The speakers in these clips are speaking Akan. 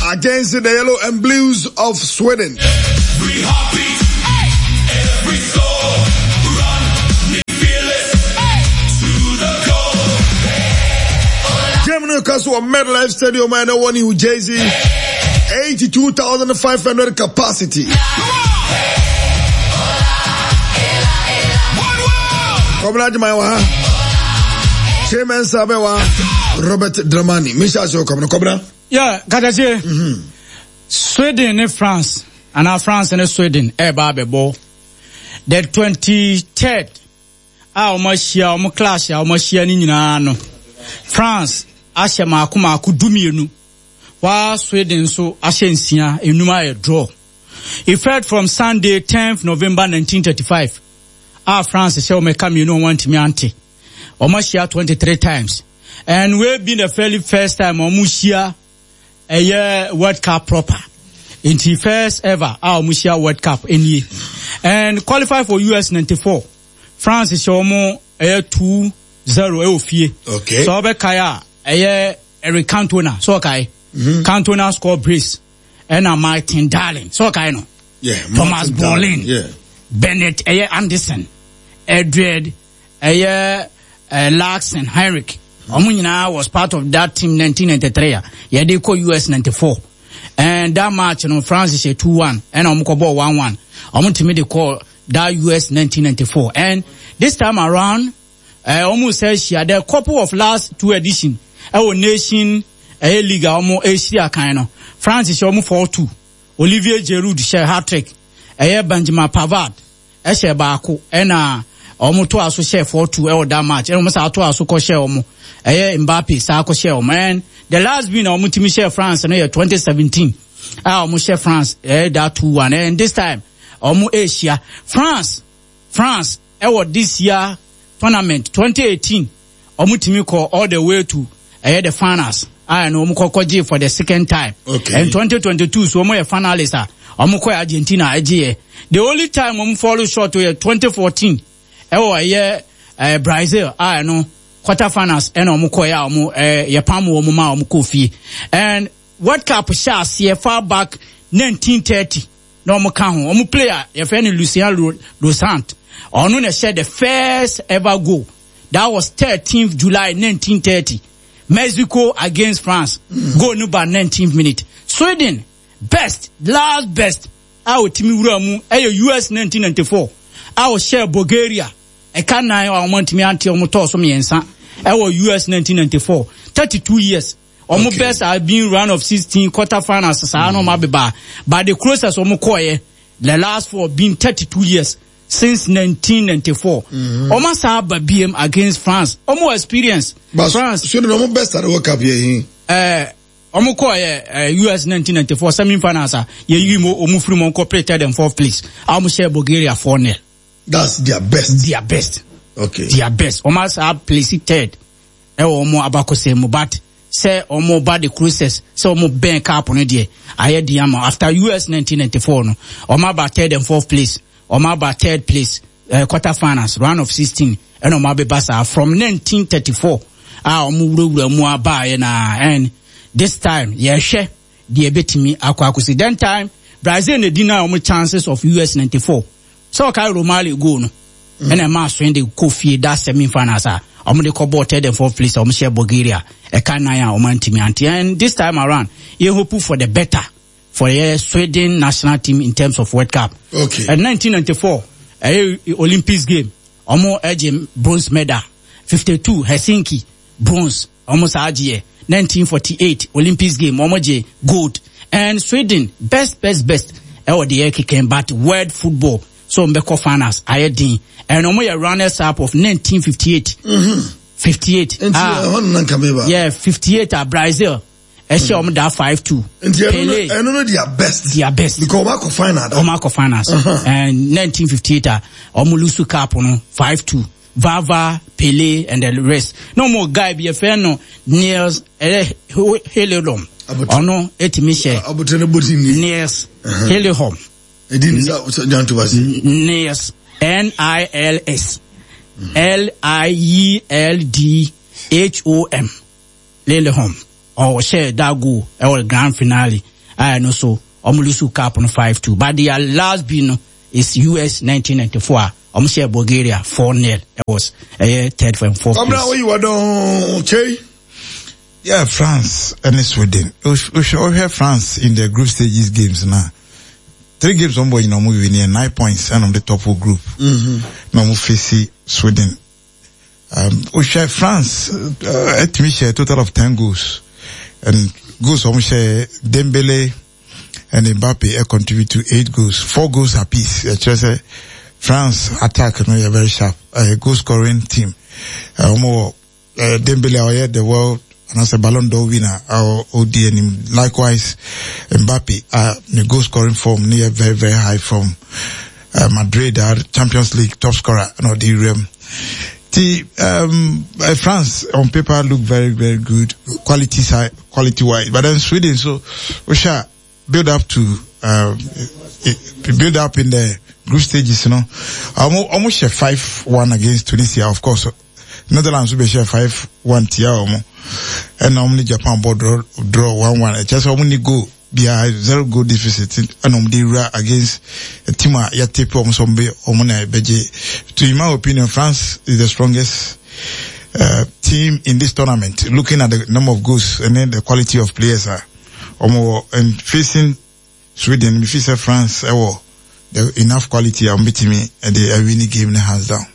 against the Yellow and Blues of Sweden. Every heartbeat, every soul, run, me fearless, to the goal. Germany Castle MetLife Stadium, I know one New Jersey, 82,500 capacity. Come on, my Chairman Sabewa, Robert Dramani. Misha Show, come on. Yeah, Kadaje. Sweden and France, and our France and Sweden, Babo. The 23rd, almost clash, almost no. France, Asha Makuma Kudumienu, while Sweden so Ashensia, Enuma draw. It fed from Sunday, 10th November 1935. Our France shall make come, want me auntie. Almost 23 times. And we've been the fairly first time almost a year World Cup proper. In the first ever Musia World Cup in year. And qualify for US 94. France is almost a year 2-0 Okay. So Bekaya a year Eric Cantona. So okay. Cantona score brace. And a Martin Darling. So okay no. Yeah. Thomas Bolin. Yeah. Bennett a year Anderson. Edred a year Lax and Heinrich. Omunyina was part of that team 1993. Yeah, they call US 94. And that match, France is a 2-1. And Omukobo 1-1. Omuntimi they call that US 1994. And this time around, almost says she had a couple of last two editions. Our nation, league, almost Asia kind of. France is almost 4-2. Olivier Giroud share hat-trick. Benjamin Pavard, share Baku, and almost to also share 4-2 that match. And almost to also share Mbappe, Sako share, man. The last win of Multimi share France in 2017. Almost share France, that 2-1. And this time, almost Asia. France, this year tournament, 2018, Multimi call all the way to the finals. I know Mukokoji for the second time. Okay. And 2022, so more finalists are Argentina, the only time follow short to 2014. Brazil, I know, quarterfinals, and Yapamu, Mukofi. And World Cup shots here far back 1930. No more player, if any Lucien Losant, or known as said the first ever goal. That was 13th July 1930. Mexico against France. Goal number 19th minute. Sweden, last best. Our team Uramu, US 1994. Our share Bulgaria. I can't now want me until Motosomi and San. Our US 1994. 32 years. Almost best have been round of 16 quarterfinals. But the closest Omokoye, the last four being 32 years since 1994. Almost have BM against France. Almost experience. But France. So the almost best at the World Cup here. Omokoye, US 1994 semi-finals. Omufrumo cooperated in fourth place. Almost share Bulgaria 4-0. That's their best. Okay. Their best. Almost have placed third. Omo abako se but say omo bad the cruises. So omo ben cap on it. I had the after US 1994 no. Omo about third and fourth place. Omo about third place. Quarterfinals, round of 16. And omo be basa from 1934. Omo and this time, share the betimi akwakusi. Then time, Brazil ne deny omo chances of US 94. So Kai Romali go no. And a mass when they Kofi that semi-finals they call third and fourth place share Bulgaria. And this time around, you hope for the better for the Sweden national team in terms of World Cup. Okay. In 1994, Olympics game, bronze medal. 52, Helsinki, bronze, almost AGA. 1948, Olympics game, gold. And Sweden, best. The air kicking, but world football. So Mbeko finals, Ayedin. And runners up of 1958. 58. 58 at Brazil. Eshe that 5-2. Pele. I know they are best. Because Omako finals. And 1958 Omulusu Cup 5-2. Vava, Pele, and the rest. No more guy be a fan no Niels Helilom. Ono etimishe. Niels Helilom. Niels NILS LIELDHOM Lelehom or share that go our grand finale and also Omulusu Cup on 5-2. But their last being is US 1994. Share Bulgaria 4-0. It was third and fourth. Come now, you are done, Che? Yeah, France and Sweden. We should have France in the group stages games now. 3 games on board, you know, moving near 9 points and on the top of group. No more face Sweden. We share France at me share a total of 10 goals. And goals on share Dembele and Mbappe contribute to 8 goals. 4 goals apiece. Just France attack, you know, you're very sharp. Goal scoring team. Dembele, the world, and as a Ballon d'Or winner, our ODN, likewise, Mbappe, the goal scoring form near very, very high from Madrid, Champions League top scorer, you know, France on paper look very, very good, quality wise, but then Sweden, so we shall build up to, build up in the group stages, you know, almost share 5-1 against Tunisia, of course. Netherlands will be share 5-1 Tia, and normally Japan board draw 1-1. Just only go be a 0 goal deficit, and normally against a team Yate Pom Sombe Omona Beje. To in my opinion, France is the strongest team in this tournament. Looking at the number of goals and then the quality of players and facing Sweden, if you say France, enough quality, I'm beating me and they are winning game in the hands down.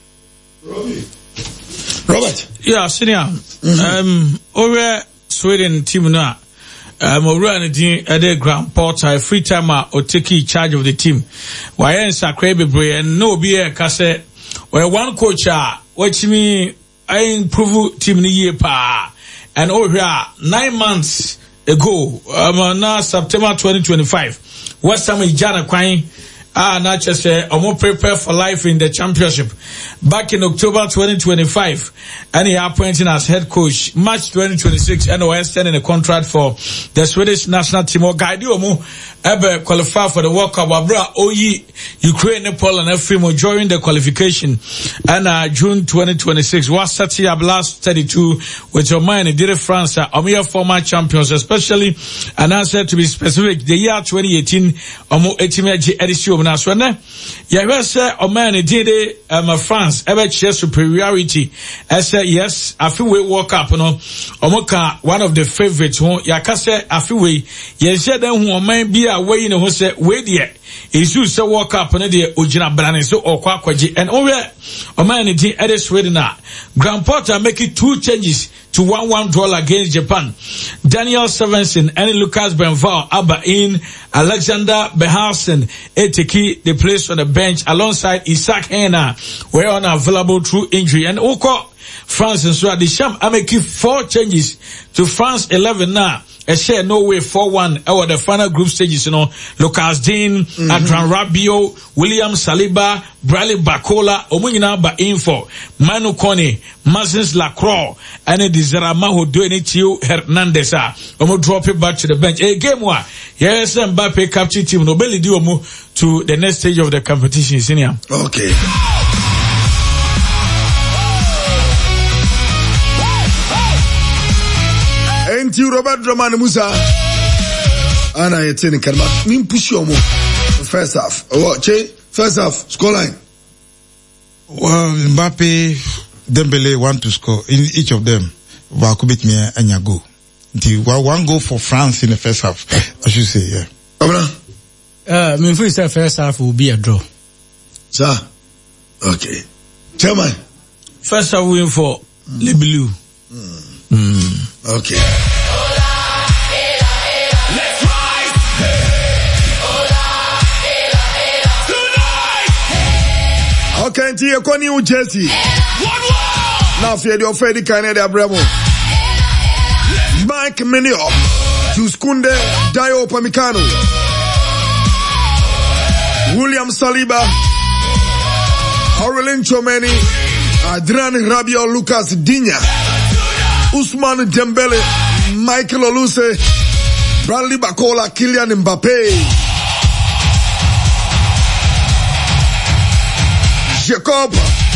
Robert. Yeah, senior. Over Sweden team now. Over and the Grand Porter free timer or taking charge of the team. Why ain't Sakrebe and no beer cassette where one coach watch me I improve team in the year pa and over 9 months ago now September 2025 West Ham Jana Quine not just more prepare for life in the championship. Back in October 2025, and he appointed as head coach. March 2026, NOS sending a contract for the Swedish national team. Or guide you ever qualify for the World Cup. Abra Oyi Ukraine, Nepal, and Efrimo during the qualification. And June 2026, was starting up last 32 with your mind did France, Omia former champions, especially announced to be specific the year 2018, Omo Etimeji edition. Now, so ne, yeah, say Oman did France ever share superiority. I say yes, I feel we walk up, no, Omoka one of the favorites. Yakase I feel we yes, then who Oman be away in who say wait there. Is you say walk up and the Ojina Brand so or Kwakwaji and over Oman did Eddie Sweden. Grand Porter make it 2 changes to 1-1 draw against Japan. Daniel Stevenson and Lucas Benval Abba in Alexander Behalsen Eteki they placed on the bench alongside Isaac Hena were unavailable through injury and Oko France and so the Sham I make 4 changes to France 11 now. A share no way 4-1 over the final group stages, you know. Lucas Dean, Adrian Rabiot, William Saliba, Bradley Bacola, Omunina ba info, Manu Kone, Mazins Lacroix, and it is Ramaho doing it to you, Hernandez. Omo drop it back to the bench. A game one. Yes, Mbappe capture team. Nobel do Omo to the next stage of the competition, senior. Okay. Enti Robert Dramani Musa ana yetini kalma min push your mo first half first half scoreline. Well, Mbappe, Dembele want to score in each of them. Vakubit me and Yago. One goal for France in the first half, I should say, yeah. Me free say first half will be a draw. Sir. Okay. Chairman. First half win for Le Bleu. Okay. Let's rise. Okay, nti yeko New Jersey. Now fear the offer the Canada Bravo. Mike Menio, Tuskunde, Dio Pamicano, William Saliba, Aurelien Tchouameni, Adrian Rabiot, Lucas Digne, Ousmane Dembele, Michael Oluse, Bradley Bacola, Kylian Mbappe, Jacob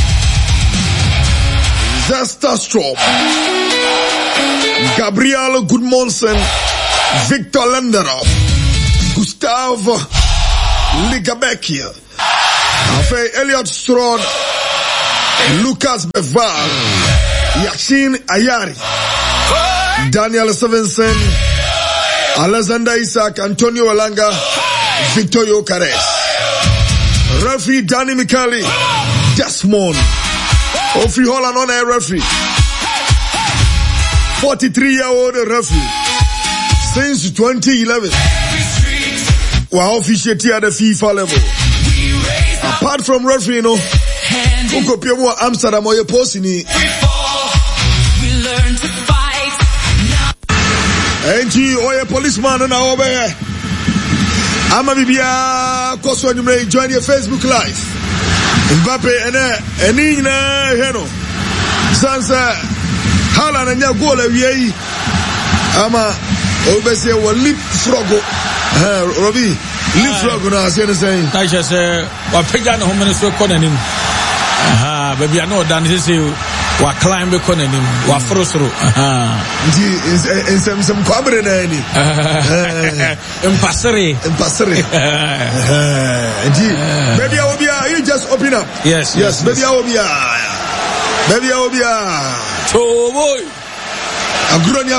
Zesterstrom, Gabriel Gudmonsen, Victor Lindelof, Gustavo Ligabecchia. Afei Elliot Strode, Lucas Beval, Yashin Ayari, Daniel Stevenson, Alexander Isaac, Antonio Alanga, Victor Yokares. Referee Danny Mikali, Desmond. Ofi Holland on a referee. 43-year-old referee. Since 2011. We're officiating at the FIFA level. Apart from referee, Uko pia mwa Amsterdam oye posini. Enji oye policeman na obe. Ama bibia koso nyumre join your Facebook live. Mbappe eni na heno. Sansa hala na nya goal awie. Ama obese wo lip frogo. Robi lip frogo na ase ne sen. I just wa pega na homo so kona nim. Baby I know dan say wa climb be kona nim. Wa frosoro. Ndi some kwabre na ni. Impasere. Ndi baby awobia you just open up. Yes. Baby awobia. To boy. Agroni.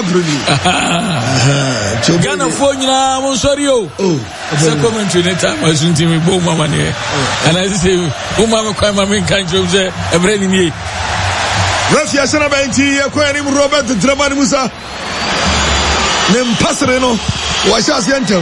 Ghana for nyina mo sorry o. So commentary na time asunti me bo mama ne. And I say o mama kwa mama kan jom say ebre ni nie. Refi asana benti ekwani mu Robert Dramani Musa. Ne mpasere no wa shasi antem.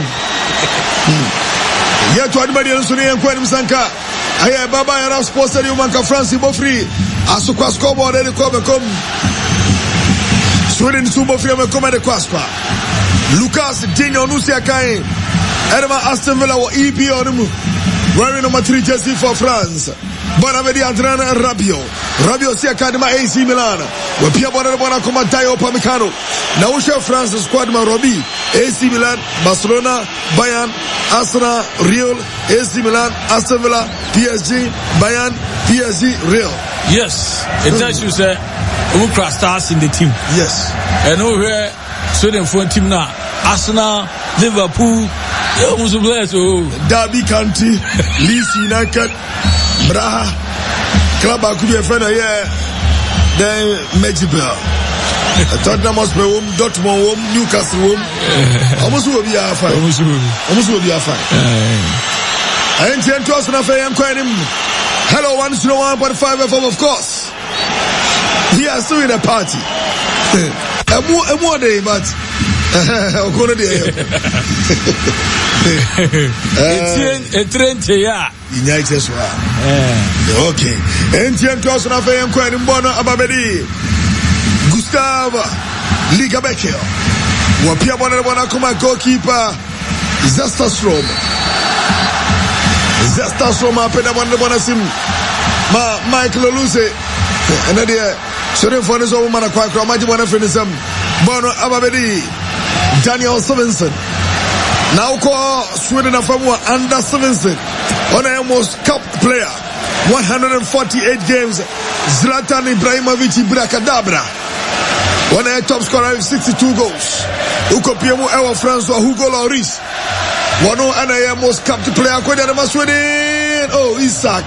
Yetu adibadi nso ne ekwani Musanka. Aye baba era sports stadium manka France Bofri. Asukwa scoreboard ele kom. Sweden Subo Free me de Kwaspa. Lucas Digne Onusi Akain. Edema Aston Villa wa EP onumu. Wearing number 3 jersey for France. Bonavedi Adriana Rabiot si Academy AC Milan. We pia bona koma Dayo Upamecano. Na ushe France squad ma Robi. AC Milan, Barcelona, Bayern, Arsenal, Real, AC Milan, Aston Villa, PSG, Bayern, PSG, Real. Yes, it tells you say who cross stars in the team. Yes. And over Sweden for team now. Arsenal, Liverpool, Derby County, Leeds United, Braha, Club Akubi Fena, then Medjibel. Tottenham Hotspur home, Dortmund home, Newcastle home. Almost will be a fine. And then to us, hello, 101.5 FM, of course. We are still in a party. A more day, but it's okay. And then to us, Ababedi Gustavo Ligabecchia. Wapia bona kuma goalkeeper Zestastrom apenda bona sim Michael Oluse. And then Sweden for this woman a quite imagine one finism. Bono Ababedi Daniel Stevenson. Now call Sweden from under Stevenson. On a most cup player. 148 games. Zlatan Ibrahimovic Bracadabra. One a top scorer with 62 goals. Uko Piemu Ewa Francois Hugo Lloris. One and a most cup player. Sweden. Oh, Isaac.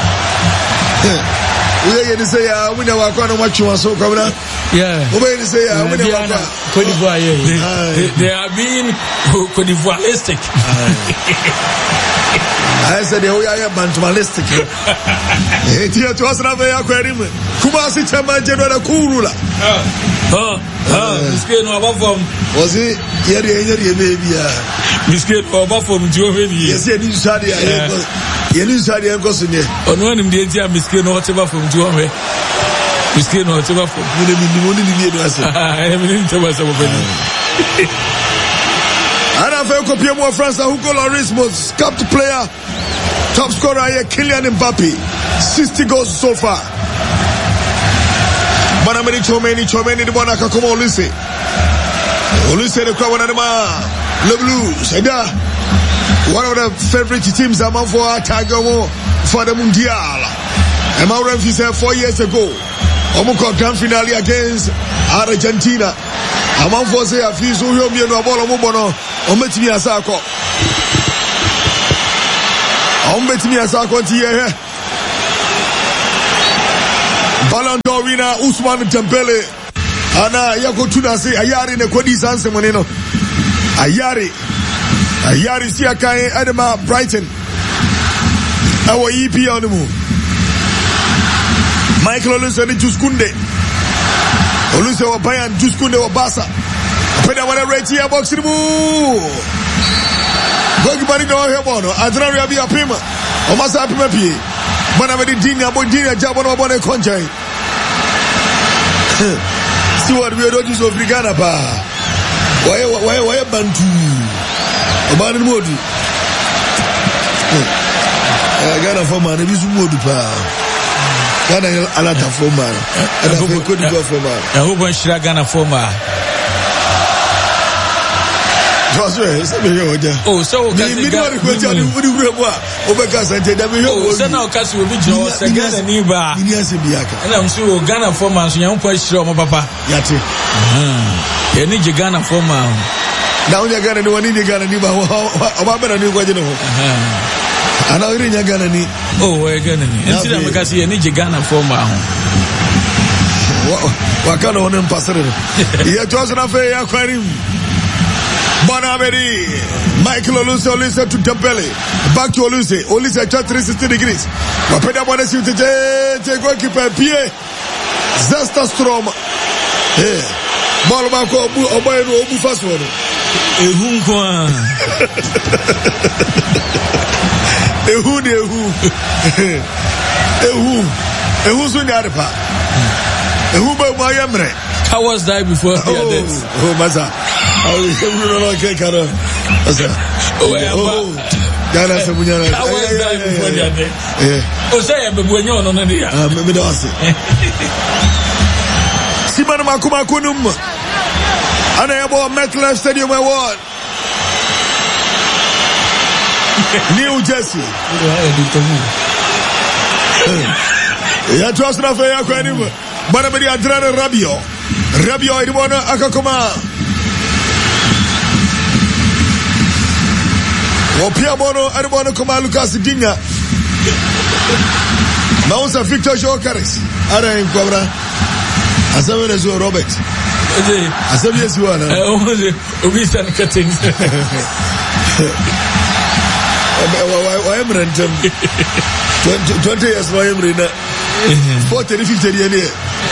We are say we never want much you so come now. Yeah. We say we never Côte d'Ivoire. They are being Côte d'Ivoireistic. I said we are bantumalistic. Here to us now we are querying. Kumasi chama General Kurula. Miskin no above was it yeri baby. Miskin no above from Joveni. Yes, you said Yeni sadi yanko sunye. Ono ni mdienzi ya miskin no whatever from Joveni. Miskin no whatever from. Mune ni do ase. Mune ni taba sabo beni. Ana fe ko pie mo France Hugo Lloris most capped player. Top scorer here Kylian Mbappe. 60 goals so far. Bana meni chomeni di bona kakoma Olise. Olise de kwa wana ma Le Blues. One of the favorite teams among for Tiger for the Mundial. And my referee said 4 years ago, Omuko grand finale against Argentina. Among for say a few so you no ball Omubono Ometimi asako. Ometimi asako tiye. Ballon d'Or winner Ousmane Dembele. Ana yako tunase ayari ne kodi sanse moneno. Ayari si akaye Adama Brighton. Awa yipi onimu. Michael Olise ni Juskunde. Olise wa Bayern, Juskunde wa Barca. Peda wana rate ya box ni mu. Gogi bari na wa hebono. Adranari abi apima. Omasa apima pie. Bana wedi dinya jabo na wabone konjai. Steward we do just obrigana pa. Waye bantu. Obani modu. Gana forma ne bisu modu pa. Gana alata forma. Ada ko di go forma. I hope on shira Ghana forma. Josue, se me yoja. Oh, so mi do ko ja ni uri bo a obeka sante da me yo. Oh, se na o kaso obi jo se Ghana ni ba. Ni ase biaka. Na msu Ghana forma so nyam po shira o papa. Yate. Ya ni je Ghana forma. Na unya Ghana ni wani ni Ghana ni ba o ba bera ni ko je no. Ana uri nya Ghana ni. Oh, we Ghana ni. Enti na meka se ya ni je Ghana forma ho. Wakana wonen pasere. Ya Jose na fe ya kwarim. Bonabedi, Michael Olise to Dembele, back to Olise at 360 degrees. Wapenda mwana si utete goalkeeper pie, Zesta Strom. Ball back oboye no obu fast one. Ehu kwa. Ehu so nyare pa. Ehu ba mo ayemre. Cowards die before their death. Oh, masa. Ghana se munyana. Cowards die before their death. Oh, say bebuenyo no no dia. Me do ase. Simana makuma kunum. Ana yabo MetLife Stadium Award. New Jersey. Ya trust na fe ya kwa ni. Bana bedi Adriano Rabiot idibona akakoma. Wopia bono adibona koma Lucas Digne. Mausa Victor Jokeres. Ara inkwabra. Asabe rezo Robert. Asabe yesiwana. Obisan cutting. Why am renting 20 years why am rena 40 50 years.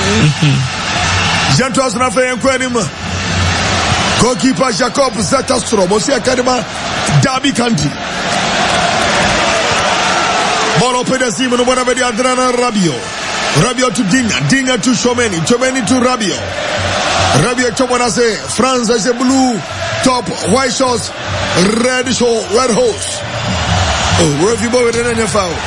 Jean Toas na fe enkwanima. Goalkeeper Jacob Zetterstrom osi akadema Derby County. Ball open the seam no bona be Adriano Rabiot to Digne to Chomeni to Rabiot to bona say France as a blue top, white shorts, red hose. Oh, where have you bought it in your foul?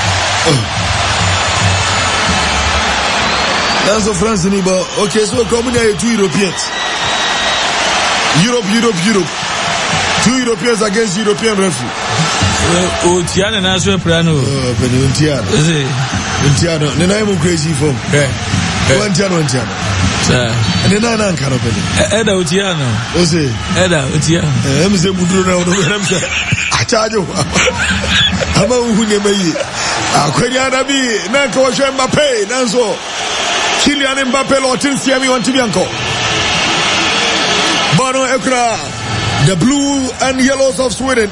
That's of France in Iba. Okay, so coming here 2 Europeans. Europe. 2 Europeans against European referee. Oh, Tiana National Plano. Oh, but Tiana. Then I'm crazy for one Tiana. And then I'm kind of Eda Utiano. Ose. Eda Utiano. I'm saying, I charge you. I'm a Hunyabi. Aquariana be Nanko Mbappe, Nanzo. Kylian Mbappe, Lotin Siami, want to be uncle. Bono Ekra, the blue and yellows of Sweden.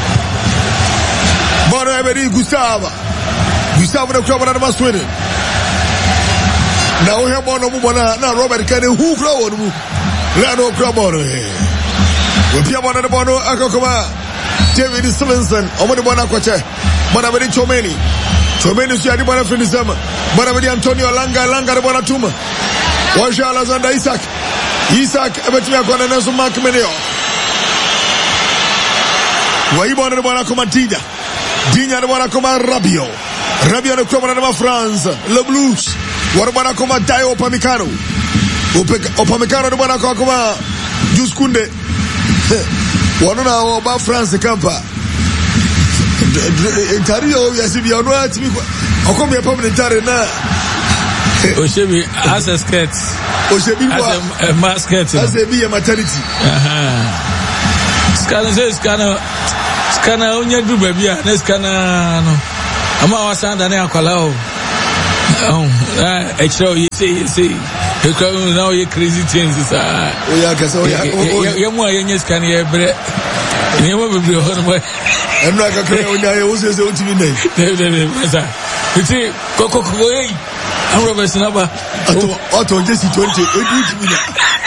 Bono Ebedi Gustavo the club of Sweden. Now we have Bono Mubana, now Robert Kennedy, who grow on Lano Crabono. We have one of the Bono Akokoma, David Stevenson, Omo Bona Quache, Bonabedi Chomeni si adibana finisema. Bonabedi Antonio Langa the Bonatuma. Washa Alexander Isaac ebetimia kwa Nelson Mark Meneo. Waibona bwana kama Digne bwana kama Rabiot ni kwa bwana France Le Blues bwana kama Dayo Upamecano ni bwana kama Juskunde wanona wa France kampa Ontario yasibi ono atimi okomye pamentare na Oshebi as a skirt. Oshebi as a mascot. As a be a maternity. Scanner on your do baby, and scanner no. Ama wasanda ne akwala o. Actually you see you come now you crazy things is you mo yen scanner e bre. You mo be on my. And like a clear on your say to me name. You see Coco Coy. I'm Robert Snaba. Auto Jesse 20 8 minutes.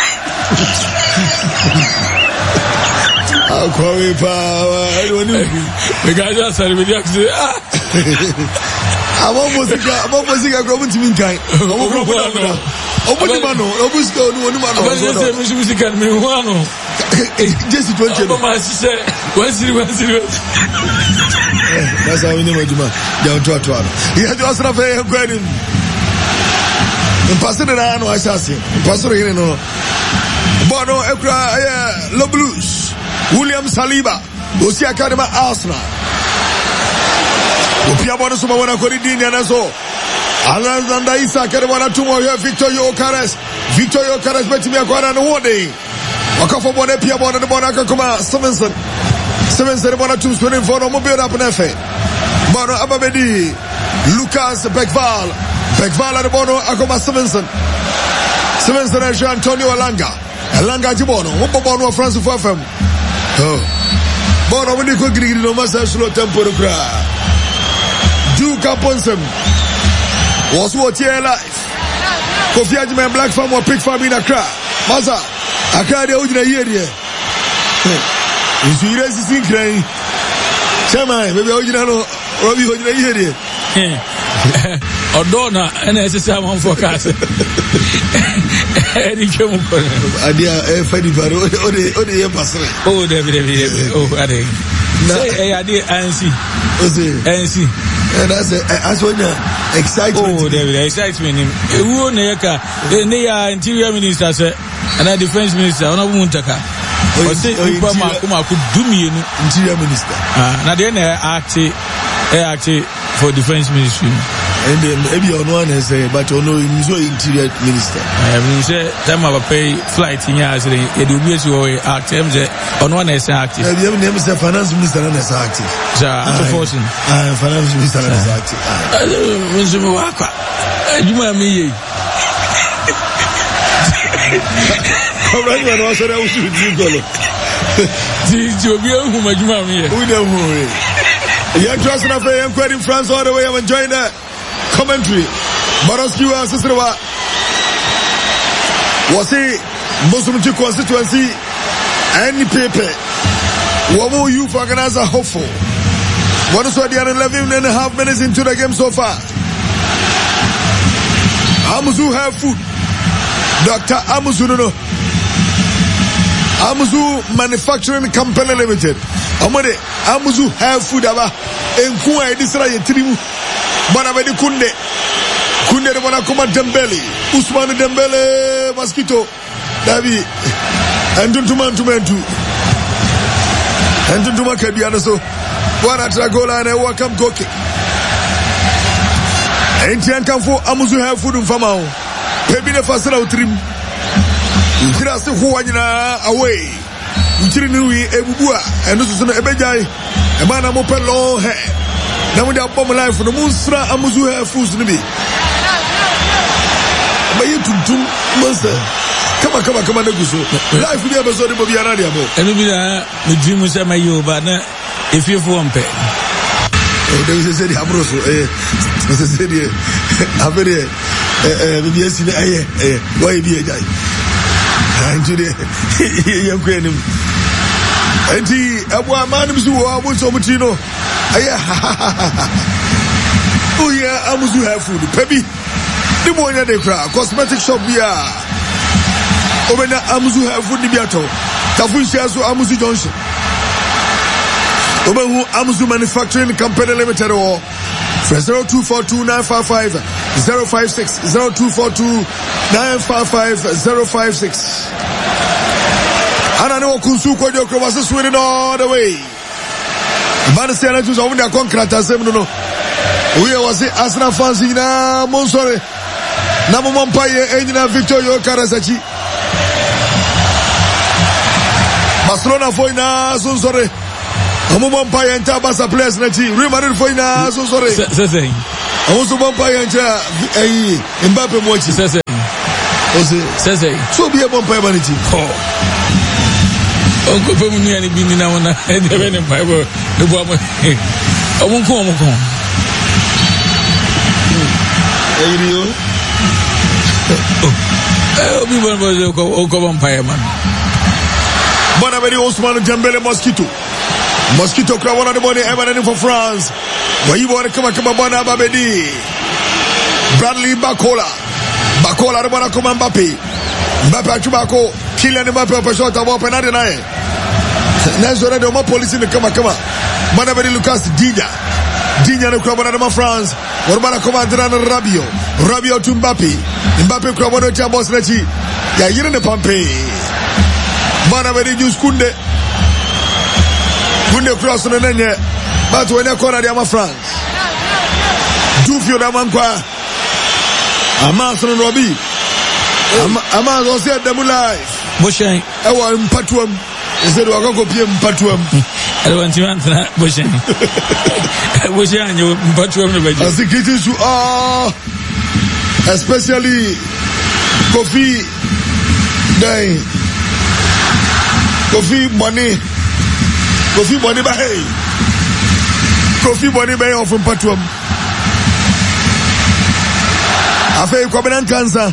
I'll call you power. I don't know. The guy just said with you. I'm almost a government to meantime. Jesse 20. That's how we know what you mean. Down to a twelve. He had to ask a very good in Pastor Rano Assassin. Pastor Hino Bono Ekra Lo Blues. William Saliba. Lucy Academy Arsenal. Upiabona Sumawana Koridini and so. Alexander Isa Kerwana Tumo Victor Yokares. Victor Yokares Betimia Guana and one day. Wakafo Bone Piabona the Bonaka Kuma Stevenson. Stevenson Bona 224 no mobile up in FA. Bono Ababedi. Lucas Beckval at the Bono Akoma Stevenson and Jean Antonio Alanga Jibono Bono France for FM. Bono when you could get no master slow tempo to cry. Duke Ponsem was what here life. Kofi Ajman Black Farm or Pig Farm in Accra. Maza Accra de Ujina here. Is you resisting crying? Chama, maybe Ujina Robbie Ujina here. Odona and SSM on forecast. Adia Fadi Baro or the Pastor. Oh, David. Oh, Ade. Say, Ade, NC. And that's as when excitement. Oh, David, excitement. Who Neka, they are interior minister, and a defense minister, on a Muntaka. Or say, Kuma could do me interior minister. Now then, actually for defense ministry. And maybe on one has a but on no interior minister. I mean, say, time of a pay flight in years, it will be active on one as active. Have you ever said finance minister and as active? Unfortunately, finance minister and as active. You might me. All right, when I was there, I was with you. Did you be a woman? We don't worry. Young trust in Africa, I'm quite in France all the way. I'm enjoying that commentary. Baraski was sister was a Muslim constituency any paper. What will you organize a hopeful? What is what they are 11.5 minutes into the game so far? Amuzu have food. Dr. Amuzu no. Amuzu Manufacturing Company Limited. Amade Amuzu have food aba enkuwa edisra yetrimu bana bedi kunde de bana kuma Dembele Ousmane Dembele Mosquito Davi Antuntuma kabiana so bana tragola na welcome goke entian kanfo Amuzu have food mfama o pebi ne fasara utrim ukira se ho wanyina away Uchiri nui ebubua eno so no ebejai e ma na mo pelo he na mo da bom life no musra Amuzu he foods ni bi ba yituntum monster kama na guso life bi abeso de bobi ara dia bo eno bi na me dream say my yoba na efiefu ompe de se di abroso se di avere bi esi na why bi ejai Anjide yakwenim enti abua manum su wo abuso mutino aya oya Amuzu have food pebi ni mo nya de kra cosmetic shop bia obena Amuzu have food bia to tafu share so Amuzu Junction obehu Amuzu Manufacturing Company Limited or 0242-955-056 0242-955-056 Anano Kunsu Kojo was swinging all the way. Manasiana to own their contract as them no. We was it Asna Fanzina Monsore Namampaye Engina Victor Yokarasachi Barcelona foi na Sunsore. Amu bompa yenta basa players na chi. Real Madrid foi na Sunsore. Sese. Amu su bompa yenta Mbappe mochi. Sese. Ose. Sese. So be bompa yabani chi. Onko pe mu ni bi ni na wona. E de be ne Bible. Ne bo amo. Omunko. Eyiriyo. Obi bon bozo ko bompa yaman. Bonaveri Ousmane Dembele Mosquito Krawona de Boni Evan for France. Where you want to come Bona Babedi. Bradley Bacola de Bona come Mbappe Chubako, Kylian Mbappe for short of open at the night. Nazora de more police in the Kama. Bonaveri Lucas Dinya de Krawona de France. Urbana Commander Rabio to Mbappe Krawona Chambos Lechi. Ya Yirin the Pompe. Bonaveri Jus Kunde cross on the nenye. But when you corner the France. Dufio da Mankwa. Amas on Robbie. Amas was here them live. Boshen. Ewa Mpatuam. Instead of go PM Mpatuam. I want to answer Boshen. Boshen, you Mpatuam. As the critics who are, especially Kofi Day. Kofi Bonny Bay of Patuam. Afei Covenant Cancer.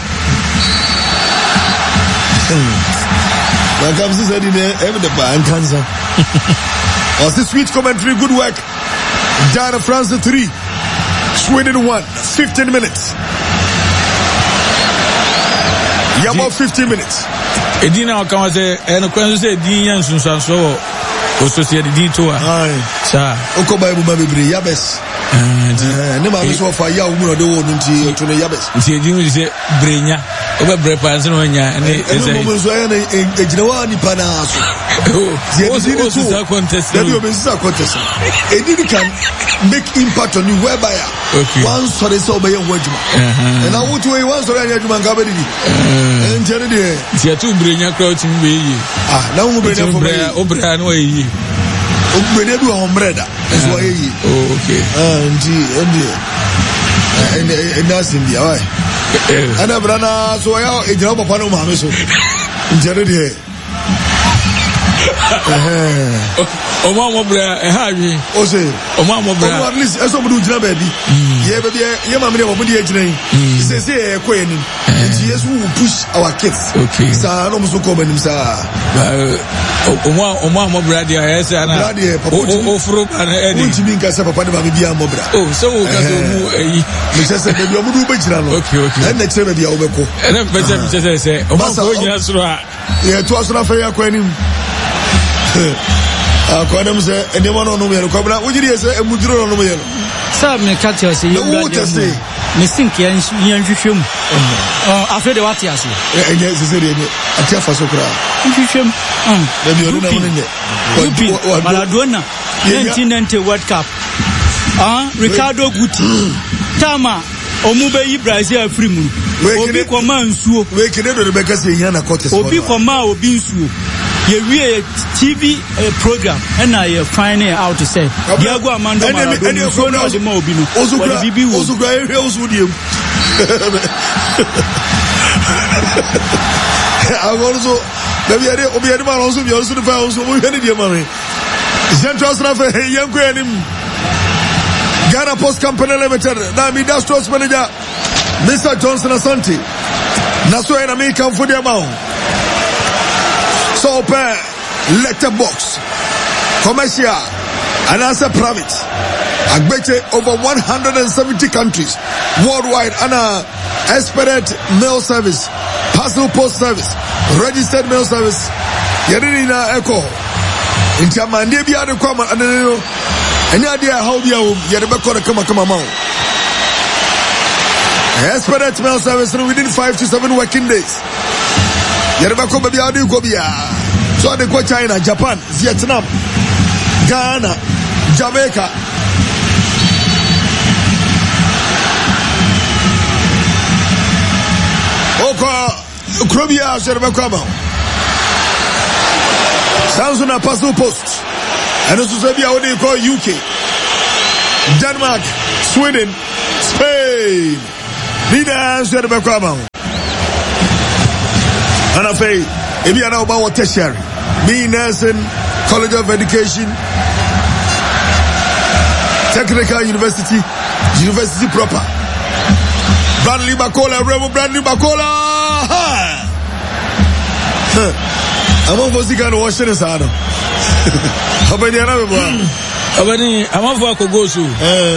Like I'm said in the band cancer. Was the sweet commentary, good work. Done France 3. Sweden 1. 15 minutes. About 15 minutes. Edina wakawa se kwanza se dinya nsunsanso ososiye di toa. Sa oko ba ebu bebre Yabes. Ne ma so fa ya umu no de wo nti to no Yabes. Nti edinu se brenya. Oba brepa nse no nya ne eze. No mo so ya na ejina wa ni pana so. O so contest. There be a contest. Edini can make impact on you whereby one sorry so be your wajuma. And I want to one sorry ya juma ngabedi di. Njere de. Ti atu brenya crowd mbe yi. Na wo brenya for me. Obra no yi. Brenya du hombreda. So yi. Oh okay. And that's in the way. And brana so ya ejira papa no ma me so. Njere de. Oma mobra hawi ose oma mobra at least eso mudu jina baby ye baby ye ma me dey omo dey jina say e ko eni nti yesu will push our kids okay sa no muso ko banim sa oma mobra dey ayesa na o furo na edi unti min ka sa papa de ba bia mobra oh so wo ka so mu eyi me say baby omudu be jina no okay and next time baby a wo be ko and me say oma so nyina soro a ye to asona fa ya ko eni Akwadam say anyone no me kwabra wojiri say emuduro no me yelo sa me ka ti o say you say me sink yan hwehwem afre de what ase enye se de ni atia fa so kra hwehwem da bi onu na wonye Maradona 1990 World Cup Ricardo Guti Tama omubeyi Brazil afrimu obi koma nsuo we kede do be ka say yan na contest obi koma obi nsuo ye TV program and I find out to say Diego Armando Maradona so no the mo obi no Ozugba ehwe osudiem agorzo dabi ade obi ade ma lonso bi onso fa onso mo hwe die ma me Central Transfer yanko yanim Ghana Post Company Limited na mi da stores manager Mr. Johnson Asante na so ena me kan for the amount so open letterbox commercial and answer private Agbeche over 170 countries worldwide and expedite mail service, parcel post service, registered mail service. Yadini na echo. Inti amande bi ade kwa ma adeno. Enya ade how bia wo yade be kora kama ma. Expedite mail service within 5 to 7 working days. Yade be ko be ade ko bia. So ade ko China, Japan, Vietnam, Ghana, Jamaica. Oko Krobia Sherbakama. Samson a pass post. And also Serbia what they call UK, Denmark, Sweden, Spain. Leaders to the background. And I say, if you are now about tertiary, me nursing, College of Education, Technical University, University proper. Bradley Bacola, Remo Bradley Bacola. I'm on for Zigano Washington Sado. How many are Abani, I'm on for Gosu.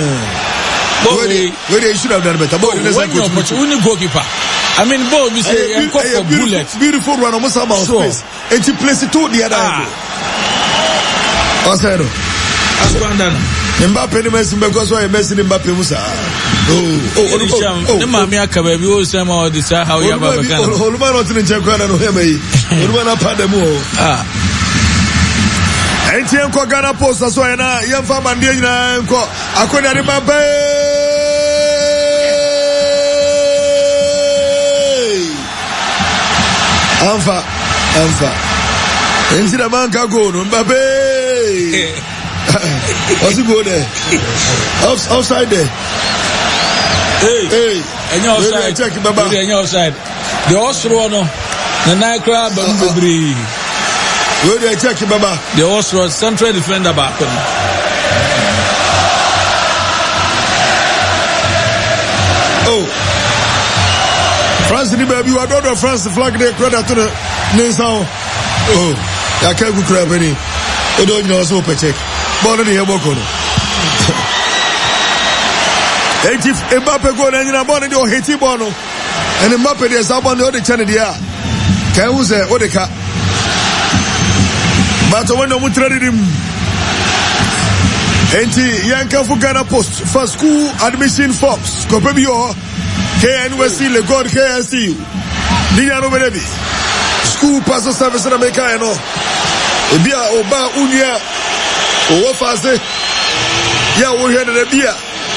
Where they should have done better. When you're only goalkeeper. I mean, Bo, we say, I'm for bullet. Beautiful run almost about space. And to place it to the other end. Osero. Mbappe ni Messi because why Messi ni Mbappe Musa. Oh, Mami akabe bi o say ma this how you have a kind. Oluma not in check na no hema yi. Oluma na pa dem o. Enti enko Ghana Post so na yemfa mande nyina enko akoni ade Mbappe. Anfa. Enti da man ka go no Mbappe. What's he go there? Outside there. Hey. And you're outside. Check it, Baba. And you're outside. The Osro, no. The night crab, Bambri. Where do I check it, Baba? The Osro, central defender back. Oh. France, baby, you are not a France flag there, credit to the Nation. Oh, I can't go crab any. I don't know, so check. Born in the Bokono. And if Mbappe go and you're born in your Haiti Bono, and Mbappe is up on the other channel, can you say, Odeka? But when I'm trading him, and Yanka for Ghana Post for school admission forms, Copebio, KNUSC, Le God KSU, Liano Benevi, school pastor service in America, and all. Ebia Oba Unia. Oh, fast eh? Yeah, we had a beer.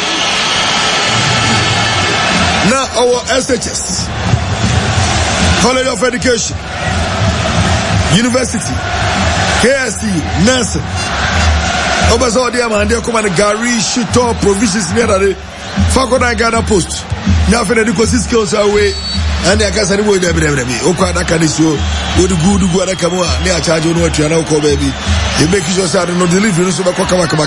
Now our SHS, College of Education, University, KSU, Nursing. Obaso dia man dia come and Gary Shito provisions near the Fakoda Ghana Post. Now for the skills away. And I can't say the word every. Okwa that can show. What the good that come on. They are charging what you are now call baby. You make sure that no delivery so back.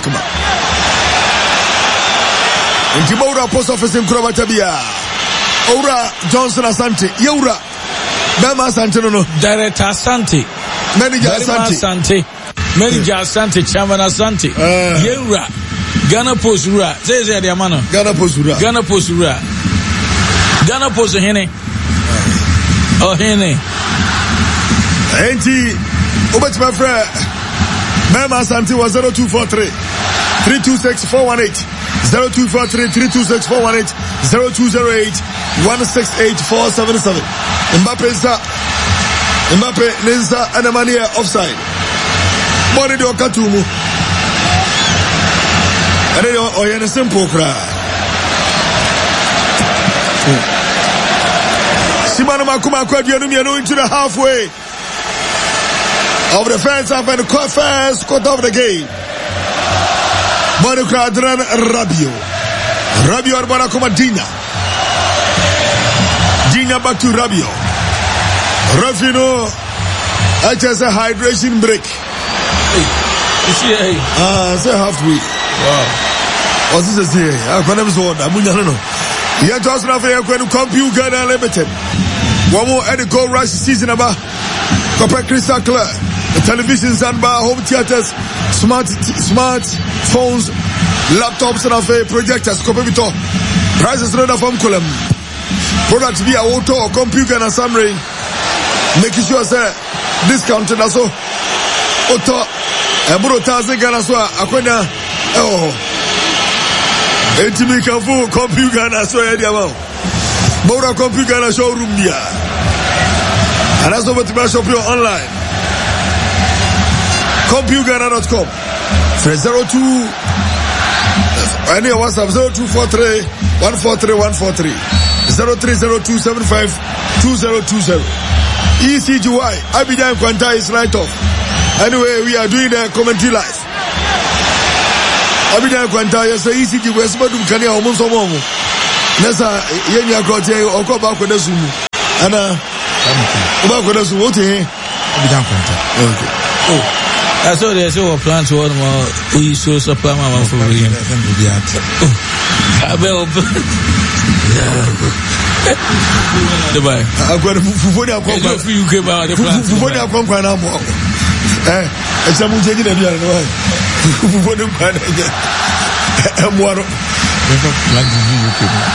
In Timora Post Office in Kromatabia. Ora Johnson Asante. Yaura. Bama Asante no. Director Asante. Manager Asante. Manager Asante. Chairman Asante. Yaura. Ghana Post Rura. Say the man. Ghana Post Rura. Ghana Post Rura. Ghana Post Hene. Oh, Hene. Enti, Obet my friend. Mema Asante was 0243 326 418. 0243 326 418. 0208 168 477. Mbappe Nenza Anamania offside. Body do Katumu. And then you're simple cry. Simano Makuma Kwadianumi into the halfway of the first half and the first quarter of the game. Monica Adran Rabio Arbanakuma Dina back to Rabio. Rafino, I just a hydration break. Say halfway. Wow. What's this here? I'm going to know. Yet also not fair when compute Ghana Limited. One more at the gold rush season about Copper Crystal Clear, the televisions and bar, home theaters, smart phones, laptops and affair projectors, Copevito. Prices rather from column. Products via auto or computer and summary. Making sure say discounted as well. Auto and Buro Tazi Ghana Swa Aquena. Oh. Etimi Kafu computer and so Ediamo. Bora computer and showroom dia. And that's over to shop your online. Computerghana.com. 02 any WhatsApp 0243 143 143 0302 75 2020. ECGY Abidjan Quanta is right off. Anyway, we are doing the commentary live. Abida kwanta ya say ECG West Badum kani omo so mo. Nessa yeni akote okoba ko dasu mu. Ana oba ko dasu o te. Abida kwanta. Okay. Oh. I saw they say we plan to one more we so supply mama for we. I will. Dubai. Agora fufu ni akwampa. You came out the plan. Fufu ni akwampa na mo. Echa mu jeji na bia no. Fufu ni kwa na je. Emwaro. Never plug the UK.